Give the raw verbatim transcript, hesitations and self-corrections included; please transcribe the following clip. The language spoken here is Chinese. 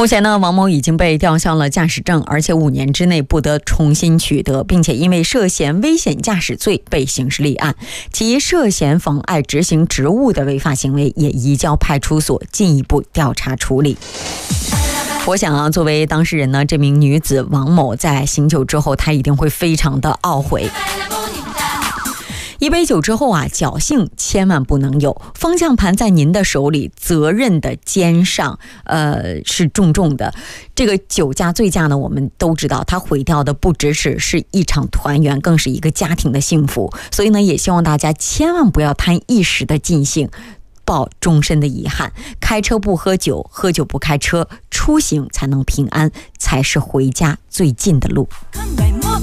目前呢，王某已经被吊销了驾驶证，而且五年之内不得重新取得，并且因为涉嫌危险驾驶罪被刑事立案，其涉嫌妨碍执行职务的违法行为也移交派出所进一步调查处理。我想啊，作为当事人呢，这名女子王某在醒酒之后，她一定会非常的懊悔。一杯酒之后啊，侥幸千万不能有。方向盘在您的手里，责任的肩上，呃，是重重的。这个酒驾醉驾呢，我们都知道，它毁掉的不只是是一场团圆，更是一个家庭的幸福。所以呢，也希望大家千万不要贪一时的尽兴，报终身的遗憾。开车不喝酒，喝酒不开车，出行才能平安，才是回家最近的路。